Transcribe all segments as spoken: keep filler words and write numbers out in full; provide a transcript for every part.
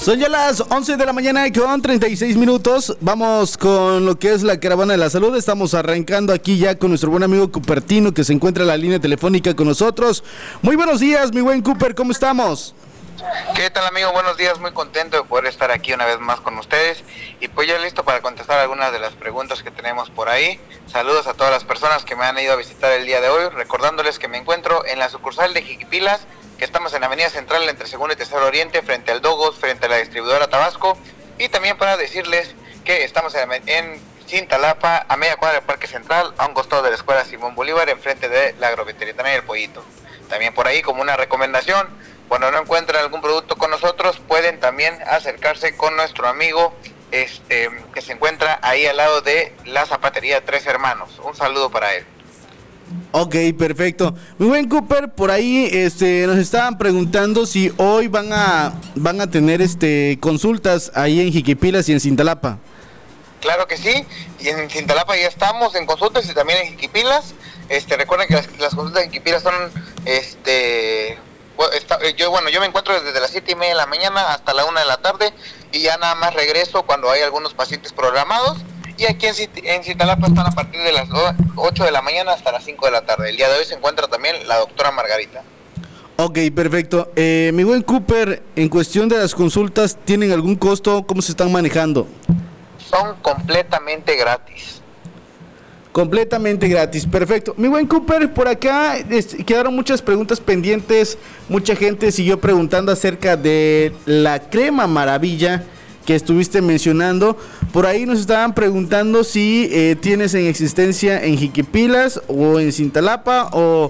Son ya las once de la mañana con treinta y seis minutos. Vamos con lo que es la caravana de la salud. Estamos arrancando aquí ya con nuestro buen amigo Cupertino, que se encuentra en la línea telefónica con nosotros. Muy buenos días, mi buen Cooper, ¿cómo estamos? ¿Qué tal, amigo? Buenos días, muy contento de poder estar aquí una vez más con ustedes y pues ya listo para contestar algunas de las preguntas que tenemos por ahí. Saludos a todas las personas que me han ido a visitar el día de hoy, recordándoles que me encuentro en la sucursal de Jiquipilas, que estamos en la avenida central entre Segundo y Tercer Oriente, frente al Dogos, frente a la distribuidora Tabasco, y también para decirles que estamos en, en Cintalapa, a media cuadra del Parque Central, a un costado de la Escuela Simón Bolívar, enfrente de la Agroveterinaria del Pollito. También por ahí, como una recomendación, cuando no encuentran algún producto con nosotros, pueden también acercarse con nuestro amigo este que se encuentra ahí al lado de la zapatería Tres Hermanos. Un saludo para él. Ok, perfecto. Muy buen Cooper, por ahí este nos estaban preguntando si hoy van a van a tener este consultas ahí en Jiquipilas y en Cintalapa. Claro que sí, y en Cintalapa ya estamos en consultas y también en Jiquipilas. Este, recuerden que las, las consultas en Jiquipilas son este Está, yo bueno yo me encuentro desde las siete y media de la mañana hasta la una de la tarde y ya nada más regreso cuando hay algunos pacientes programados, y aquí en, en Cintalapa están a partir de las ocho de la mañana hasta las cinco de la tarde. El día de hoy se encuentra también la doctora Margarita. Ok, perfecto. Eh, mi buen Cooper, en cuestión de las consultas, ¿tienen algún costo? ¿Cómo se están manejando? Son completamente gratis. Completamente gratis, perfecto. Mi buen Cooper, por acá este, quedaron muchas preguntas pendientes. Mucha gente siguió preguntando acerca de la crema maravilla que estuviste mencionando. Por ahí nos estaban preguntando si eh, tienes en existencia en Jiquipilas o en Cintalapa, o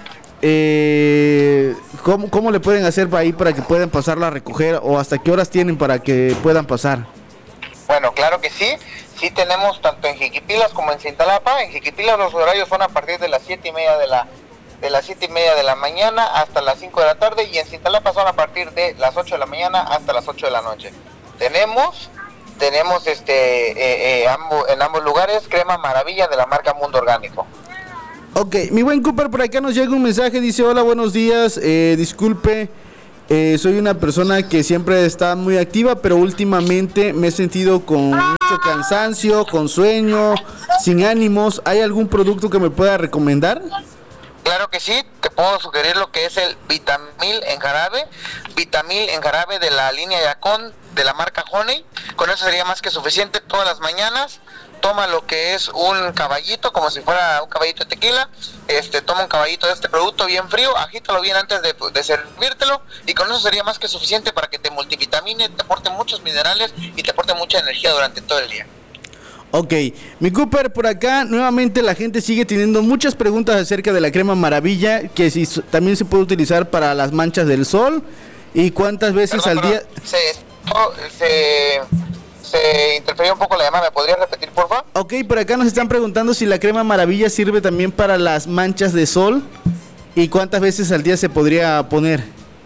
eh, ¿cómo, cómo le pueden hacer para ahí para que puedan pasarla a recoger, o hasta qué horas tienen para que puedan pasar. Bueno, claro que sí. Sí tenemos tanto en Jiquipilas como en Cintalapa. En Jiquipilas los horarios son a partir de las siete y media de la de las siete y media de la mañana hasta las cinco de la tarde, y en Cintalapa son a partir de las ocho de la mañana hasta las ocho de la noche. Tenemos tenemos este eh, eh, ambos, en ambos lugares crema maravilla de la marca Mundo Orgánico. Ok, mi buen Cooper, por acá nos llega un mensaje, dice: hola, buenos días, eh, disculpe, eh, soy una persona que siempre está muy activa, pero últimamente me he sentido con mucho cansancio, con sueño, sin ánimos. ¿Hay algún producto que me pueda recomendar? Claro que sí, te puedo sugerir lo que es el Vitamil en jarabe, Vitamil en jarabe de la línea Yacón de la marca Honey. Con eso sería más que suficiente. Todas las mañanas toma lo que es un caballito, como si fuera un caballito de tequila. Este, toma un caballito de este producto bien frío, agítalo bien antes de, de servírtelo, y con eso sería más que suficiente para que te multivitamine, te aporte muchos minerales y te aporte mucha energía durante todo el día. Ok, mi Cooper, por acá nuevamente la gente sigue teniendo muchas preguntas acerca de la crema maravilla, que si también se puede utilizar para las manchas del sol, y cuántas veces perdón, al perdón. día... Se, oh, se, se interfirió un poco la llamada, ¿me podrías repetir, por favor? Ok, por acá nos están preguntando si la crema maravilla sirve también para las manchas de sol, y cuántas veces al día se podría poner.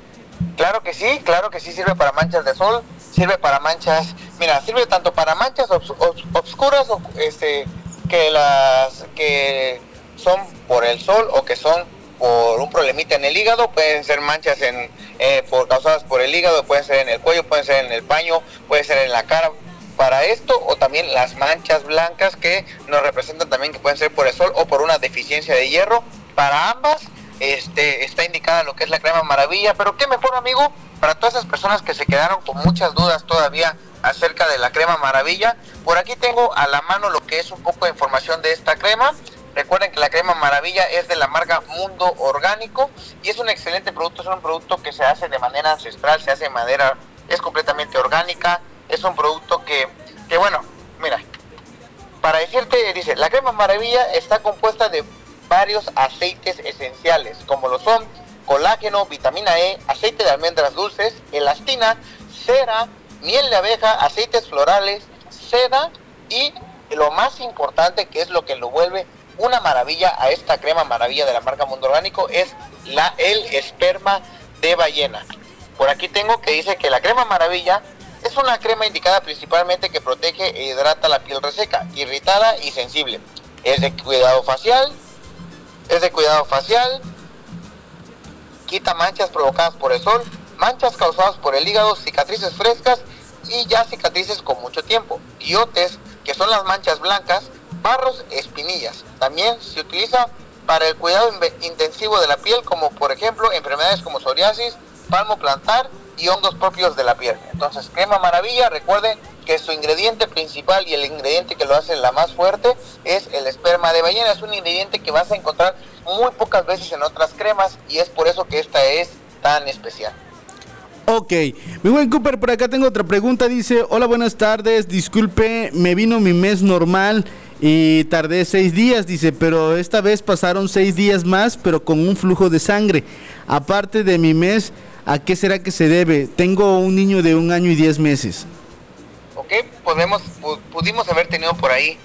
Claro que sí, claro que sí sirve para manchas de sol, sirve para manchas, mira, sirve tanto para manchas obs, obs, obscuras o este que las que son por el sol o que son por un problemita en el hígado. Pueden ser manchas en eh, por causadas por el hígado, pueden ser en el cuello, pueden ser en el paño, puede ser en la cara. Para esto, o también las manchas blancas que nos representan también, que pueden ser por el sol o por una deficiencia de hierro. Para ambas Este, está indicada lo que es la crema maravilla. Pero qué mejor, amigo, para todas esas personas que se quedaron con muchas dudas todavía acerca de la crema maravilla. Por aquí tengo a la mano lo que es un poco de información de esta crema. Recuerden que la crema maravilla es de la marca Mundo Orgánico y es un excelente producto. Es un producto que se hace de manera ancestral, se hace de madera, es completamente orgánica. Es un producto que, que bueno, mira, para decirte, dice, la crema maravilla está compuesta de varios aceites esenciales, como lo son colágeno, vitamina E, aceite de almendras dulces, elastina, cera, miel de abeja, aceites florales, seda, y lo más importante, que es lo que lo vuelve una maravilla a esta crema maravilla de la marca Mundo Orgánico, es la el esperma de ballena. Por aquí tengo que dice que la crema maravilla es una crema indicada principalmente que protege e hidrata la piel reseca, irritada y sensible. Es de cuidado facial, es de cuidado facial, quita manchas provocadas por el sol, manchas causadas por el hígado, cicatrices frescas y ya cicatrices con mucho tiempo, iotes, que son las manchas blancas, barros, espinillas. También se utiliza para el cuidado intensivo de la piel, como por ejemplo enfermedades como psoriasis, palmo plantar y hongos propios de la piel. Entonces, Crema Maravilla, recuerden que su ingrediente principal y el ingrediente que lo hace la más fuerte es el esperma de ballena. Es un ingrediente que vas a encontrar muy pocas veces en otras cremas y es por eso que esta es tan especial. Ok, mi buen Cooper, por acá tengo otra pregunta, dice: hola, buenas tardes, disculpe, me vino mi mes normal y tardé seis días, dice, pero esta vez pasaron seis días más, pero con un flujo de sangre. Aparte de mi mes, ¿a qué será que se debe? Tengo un niño de un año y diez meses. Ok, podemos, pudimos haber tenido por ahí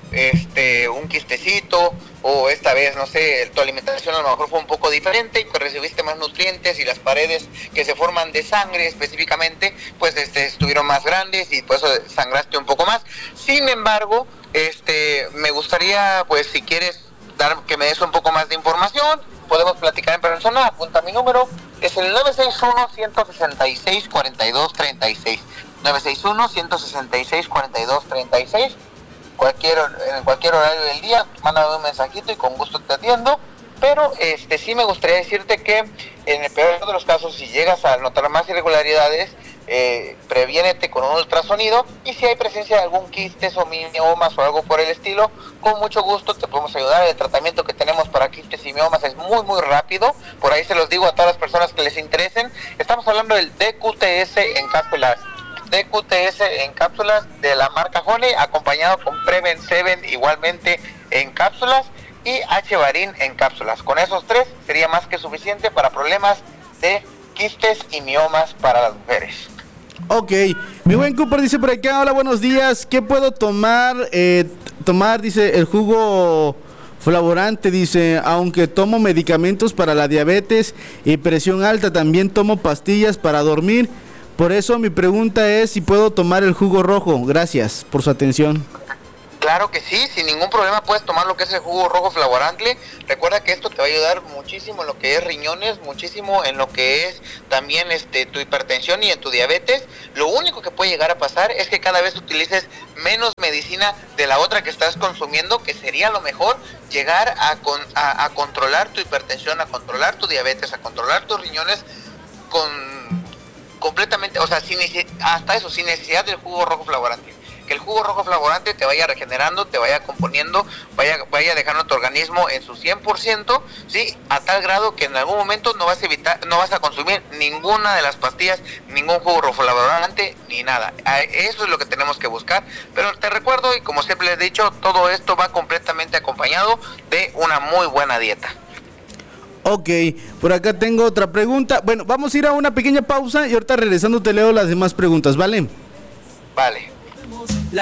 este un quistecito, o esta vez, no sé, tu alimentación a lo mejor fue un poco diferente y pues recibiste más nutrientes y las paredes que se forman de sangre específicamente, pues este estuvieron más grandes y por eso sangraste un poco más. Sin embargo, este me gustaría, pues si quieres dar que me des un poco más de información, podemos platicar en persona. Apunta mi número, es el nueve seis uno, uno seis seis, cuatro dos tres seis, nueve seis uno, uno seis seis, cuatro dos tres seis. Cualquier, en cualquier horario del día, mándame un mensajito y con gusto te atiendo. Pero este sí me gustaría decirte que en el peor de los casos, si llegas a notar más irregularidades, eh, previénete con un ultrasonido, y si hay presencia de algún quistes o miomas o algo por el estilo, con mucho gusto te podemos ayudar. El tratamiento que tenemos para quistes y miomas es muy muy rápido, por ahí se los digo a todas las personas que les interesen. Estamos hablando del D Q T S en cápsulas, D Q T S en cápsulas de la marca Honey, acompañado con Preven Seven igualmente en cápsulas, y H-Barin en cápsulas. Con esos tres sería más que suficiente para problemas de quistes y miomas para las mujeres. Ok, mi buen Cooper dice por acá: hola, buenos días, ¿qué puedo tomar? Eh, tomar, dice, el jugo flavorante, dice, aunque tomo medicamentos para la diabetes y presión alta, también tomo pastillas para dormir. Por eso mi pregunta es si puedo tomar el jugo rojo. Gracias por su atención. Claro que sí, sin ningún problema puedes tomar lo que es el jugo rojo flavorante. Recuerda que esto te va a ayudar muchísimo en lo que es riñones, muchísimo en lo que es también este tu hipertensión y en tu diabetes. Lo único que puede llegar a pasar es que cada vez utilices menos medicina de la otra que estás consumiendo, que sería lo mejor, llegar a, con, a, a controlar tu hipertensión, a controlar tu diabetes, a controlar tus riñones con completamente, o sea, sin, hasta eso, sin necesidad del jugo rojo flavorante. Que el jugo rojo flavorante te vaya regenerando, te vaya componiendo, vaya vaya dejando tu organismo en su cien por ciento, ¿sí? A tal grado que en algún momento no vas a evitar, no vas a consumir ninguna de las pastillas, ningún jugo rojo flavorante, ni nada. Eso es lo que tenemos que buscar. Pero te recuerdo, y como siempre les he dicho, todo esto va completamente acompañado de una muy buena dieta. Ok, por acá tengo otra pregunta. Bueno, vamos a ir a una pequeña pausa y ahorita regresando te leo las demás preguntas, ¿vale? Vale.